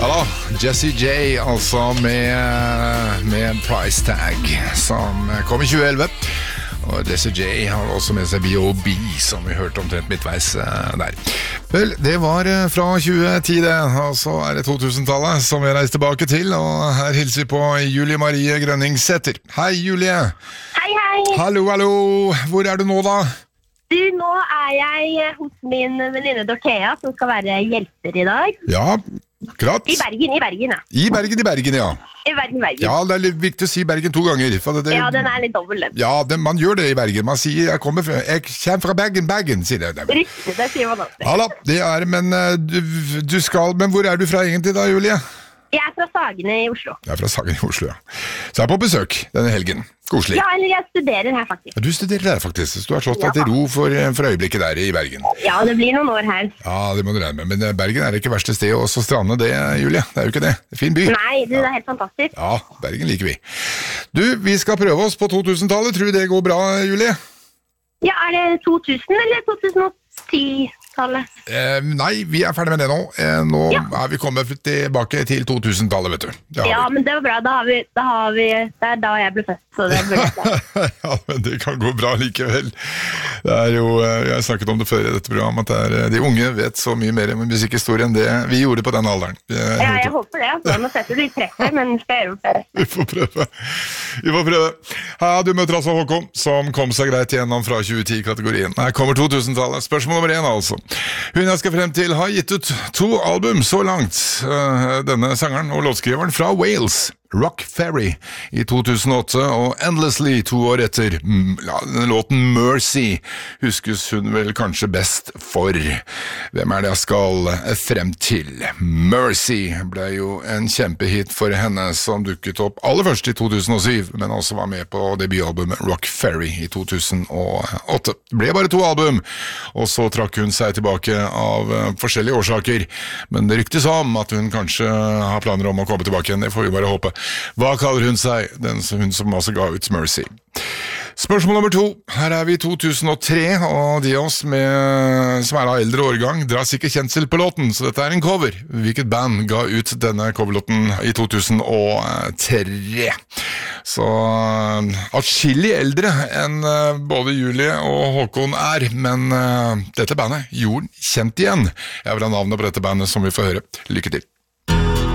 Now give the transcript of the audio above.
Ja da, Jessie J, altså med en price tag som kom i 2011. Og Jessie J har også med seg B.O.B, som vi hørte omtrent midtveis der. Vel, det var fra 2010 det, og så er det 2000-tallet som vi reiser tilbake til, og her hilser vi på Julie Marie Grønningsæter. Hei Julie! Hei, hei! Hallo, hallo! Hvor er du nå da? Du, nå er jeg hos min venninne Dorthea, som skal være hjelper i dag. Ja, akkurat. I Bergen, ja. I Bergen, ja. I Bergen. Ja, det er litt viktig å si Bergen 2 ganger. Ja, den er litt dobbelt. Ja, man gjør det i Bergen. Man sier, jeg kommer fra Bergen, sier det. Riktig, det sier man alltid. Ja da, det er, men du skal, men hvor er du fra egentlig da, Julie? Jeg er fra Sagene i Oslo. Jeg er fra Sagene i Oslo, ja. Så jeg er på besøk denne helgen. Koselig. Ja, eller jeg studerer her faktisk. Ja, du studerer her faktisk, så du har slått deg til ro for øyeblikket der i Bergen. Ja, det blir noen år her. Ja, det må du regne med, men Bergen er ikke verste sted å strande det, Julie. Det er jo ikke det. Det er fin by. Nei, det er helt fantastisk. Ja, Bergen liker vi. Du, vi skal prøve oss på 2000-tallet. Tror du det går bra, Julie? Ja, er det 2000 eller 2010-tallet? Nei, vi er ferdig med det nå. Nå er vi kommet tilbake til 2000-tallet, vet du. Ja, men det var bra. Det er da jeg ble født, så det burde jeg. Ja, men det kan gå bra likevel. Det er jo, jeg har snakket om det før i dette programmet, at de unge vet så mye mer om musikkhistorie enn det vi gjorde på den alderen. Ja, jeg håper det. Altså. Nå setter du litt presser, men skal jeg gjøre det? Vi får prøve. Her du møter altså Håkon, som kom seg greit gjennom fra 2010-kategorien. Her kommer 2000-tallet. Spørsmål nummer 1, altså. Hun jeg skal frem til har gitt ut 2 album så langt. Denne sangeren og låtskriveren fra Wales, Rock Ferry i 2008, og Endlessly 2 år etter. Låten Mercy huskes hun vel kanskje best for. Hvem er det jeg skal frem til? Mercy ble jo en kjempehit for henne, som dukket opp aller først i 2007, men også var med på debutalbumet Rock Ferry i 2008. Det ble bare 2 album, og så trakk hun seg tilbake av forskjellige årsaker, men det ryktes om at hun kanskje har planer om å komme tilbake igjen. Det får vi bare håpe. Hva kaller hun seg, hun som også ga ut Mercy? Spørsmål nummer 2. Her er vi i 2003, og de av oss som er av eldre årgang drar sikkert kjensel på låten, så dette er en cover. Hvilket band ga ut denne coverlåten i 2003? Så atskillig eldre enn både Julie og Håkon er, men dette bandet gjorde den kjent igjen. Jeg vil ha navnet på dette bandet som vi får høre. Lykke til.